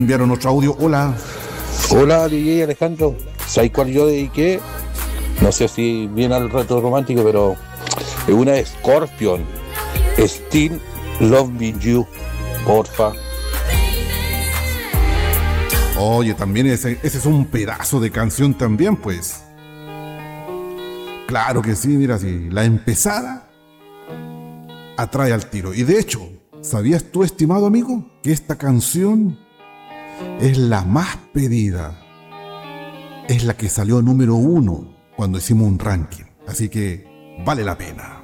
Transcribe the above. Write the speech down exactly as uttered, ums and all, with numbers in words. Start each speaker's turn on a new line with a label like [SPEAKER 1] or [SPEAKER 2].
[SPEAKER 1] Enviaron otro audio. Hola.
[SPEAKER 2] Hola D J Alejandro, ¿sabes cuál yo dediqué? No sé si viene al reto romántico, pero es una de Scorpion, Still Loving You, porfa.
[SPEAKER 1] Oye, también ese, ese es un pedazo de canción también, pues. Claro que sí, mira, sí. La empezada atrae al tiro. Y de hecho, ¿sabías tú, estimado amigo, que esta canción es la más pedida? Es la que salió número uno cuando hicimos un ranking. Así que vale la pena.